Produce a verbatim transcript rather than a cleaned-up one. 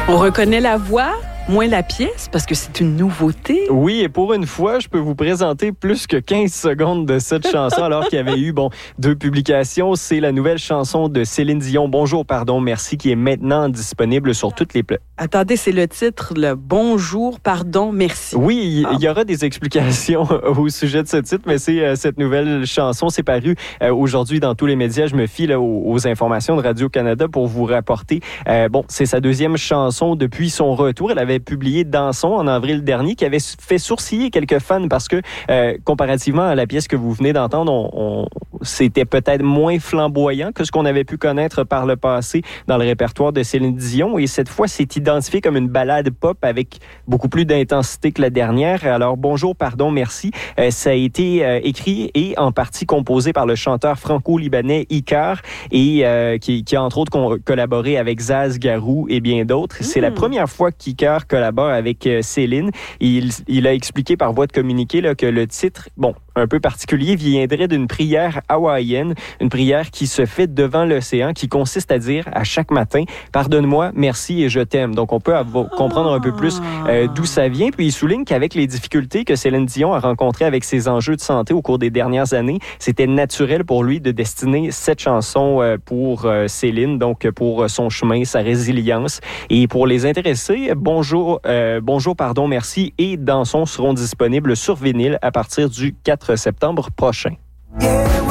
On reconnaît la voix, moins la pièce, parce que c'est une nouveauté. Oui, et pour une fois, je peux vous présenter plus que quinze secondes de cette chanson, alors qu'il y avait eu, bon, deux publications. C'est la nouvelle chanson de Céline Dion, Bonjour, pardon, merci, qui est maintenant disponible sur toutes les plateformes. Attendez, c'est le titre, le Bonjour, pardon, merci. Oui, il ah. y aura des explications au sujet de ce titre, mais c'est euh, cette nouvelle chanson. C'est paru euh, aujourd'hui dans tous les médias. Je me fie là, aux, aux informations de Radio-Canada pour vous rapporter. Euh, bon, c'est sa deuxième chanson depuis son retour. Elle avait publié Dansons en avril dernier, qui avait fait sourciller quelques fans parce que, euh, comparativement à la pièce que vous venez d'entendre, on, on, c'était peut-être moins flamboyant que ce qu'on avait pu connaître par le passé dans le répertoire de Céline Dion. Et cette fois, c'est identifié comme une ballade pop avec beaucoup plus d'intensité que la dernière. Alors, Bonjour, pardon, merci. Euh, ça a été euh, écrit et en partie composé par le chanteur franco-libanais Icar et euh, qui, qui a entre autres con- collaboré avec Zaz, Garou et bien d'autres. Mmh. C'est la première fois qu'Icar collabore avec euh, Céline. Il, il a expliqué par voie de communiqué là, que le titre, bon, un peu particulier, viendrait d'une prière hawaïenne, une prière qui se fait devant l'océan, qui consiste à dire à chaque matin « Pardonne-moi, merci et je t'aime ». Donc, on peut avoir, comprendre un peu plus euh, d'où ça vient. Puis, il souligne qu'avec les difficultés que Céline Dion a rencontrées avec ses enjeux de santé au cours des dernières années, c'était naturel pour lui de destiner cette chanson euh, pour euh, Céline, donc pour son chemin, sa résilience. Et pour les intéressés, Bonjour, euh, bonjour, pardon, merci et Dansons seront disponibles sur vinyle à partir du quatre septembre prochain.